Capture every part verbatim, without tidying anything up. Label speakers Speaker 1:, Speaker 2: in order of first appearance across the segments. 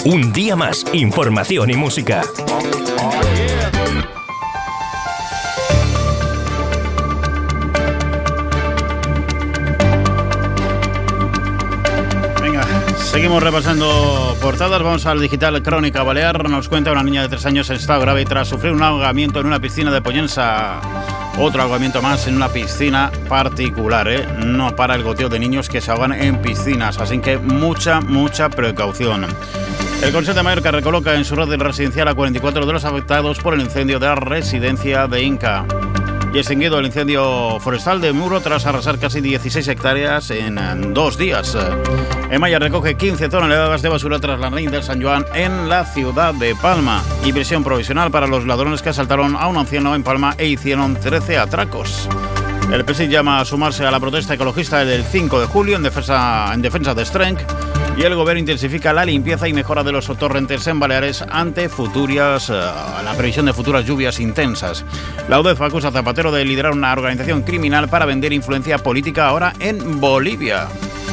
Speaker 1: Un día más, información y música.
Speaker 2: Seguimos repasando portadas, vamos al digital Crónica Balear. Nos cuenta una niña de tres años en estado grave tras sufrir un ahogamiento en una piscina de Pollensa. Otro ahogamiento más en una piscina particular, ¿eh? No para el goteo de niños que se ahogan en piscinas, así que mucha, mucha precaución. El Consejo de Mallorca recoloca en su red residencial a cuarenta y cuatro de los afectados por el incendio de la residencia de Inca. Y extinguido el incendio forestal de Muro tras arrasar casi dieciséis hectáreas en dos días. Emaya recoge quince toneladas de basura tras la Reina del San Joan en la ciudad de Palma. Y prisión provisional para los ladrones que asaltaron a un anciano en Palma e hicieron trece atracos. El P S I llama a sumarse a la protesta ecologista del cinco de julio en defensa, en defensa de Strenc. Y el Gobierno intensifica la limpieza y mejora de los torrentes en Baleares ante futuras, uh, la previsión de futuras lluvias intensas. La U D E F acusa a Zapatero de liderar una organización criminal para vender influencia política ahora en Bolivia.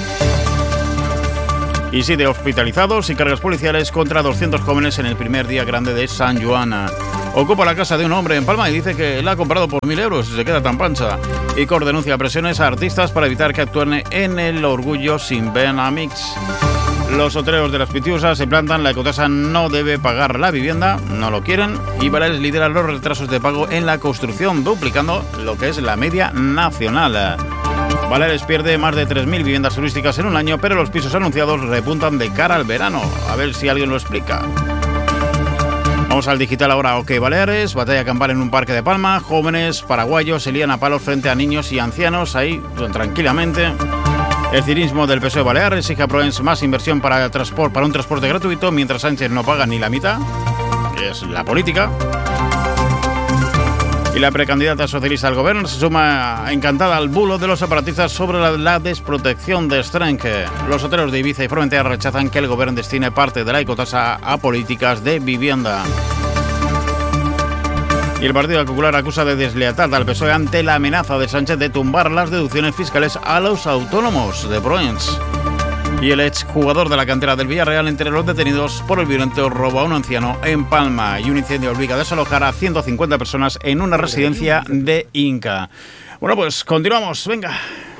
Speaker 2: Y siete hospitalizados y cargas policiales contra doscientos jóvenes en el primer día grande de San Joan. Ocupa la casa de un hombre en Palma y dice que la ha comprado por mil euros y se queda tan pancha. Icor denuncia presiones a artistas para evitar que actúen en el Orgullo sin Benamix. Los hoteleros de las Pitiusas se plantan, la Ecotasa no debe pagar la vivienda, no lo quieren, y Baleares lidera los retrasos de pago en la construcción, duplicando lo que es la media nacional. Baleares pierde más de tres mil viviendas turísticas en un año, pero los pisos anunciados repuntan de cara al verano. A ver si alguien lo explica. Vamos al digital ahora. OK Baleares, batalla campal en un parque de Palma. Jóvenes paraguayos se lían a palos frente a niños y ancianos, ahí tranquilamente. El cinismo del P S O E Balear exige a Proens más inversión para, transport, para un transporte gratuito, mientras Sánchez no paga ni la mitad. Es la política. Y la precandidata socialista al gobierno se suma encantada al bulo de los separatistas sobre la, la desprotección de Strenc. Los hoteleros de Ibiza y Formentera rechazan que el gobierno destine parte de la ecotasa a políticas de vivienda. Y el Partido Popular acusa de deslealtad al P S O E ante la amenaza de Sánchez de tumbar las deducciones fiscales a los autónomos de Proens. Y el exjugador de la cantera del Villarreal entre los detenidos por el violento robo a un anciano en Palma. Y un incendio obliga a desalojar a ciento cincuenta personas en una residencia de Inca. Bueno, pues continuamos, venga.